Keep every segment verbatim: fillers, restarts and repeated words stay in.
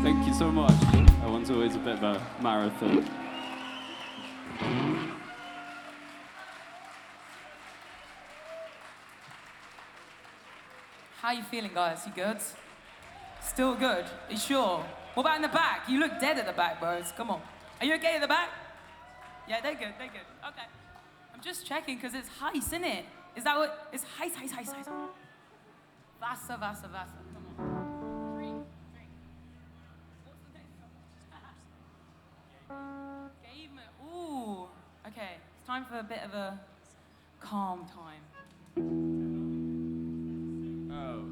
Thank you so much. That one's always a bit of a marathon. How you feeling, guys? You good? Still good? Are you sure? What about in the back? You look dead at the back, bros. Come on. Are you okay at the back? Yeah, they're good, they're good. Okay. I'm just checking, because it's heist, isn't it? Is that what? It's heist, heist, heist, heist. Vasa, vasa, vasa. Come on. Drink, drink. What's the name? Engagement. Ooh. Okay. It's time for a bit of a calm time. Oh.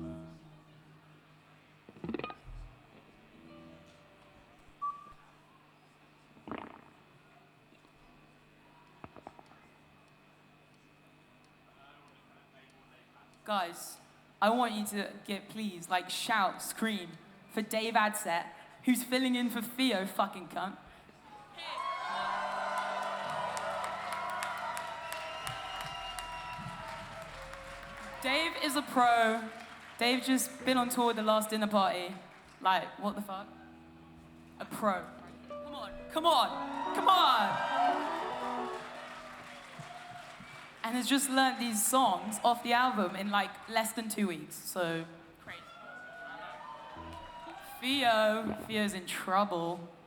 Guys, I want you to get, please, like, shout, scream for Dave Adset, who's filling in for Theo, fucking cunt. Dave is a pro. Dave just been on tour with The Last Dinner Party. Like, what the fuck? A pro. Come on, come on, come on! And has just learnt these songs off the album in like less than two weeks, so crazy. Theo, Theo's in trouble.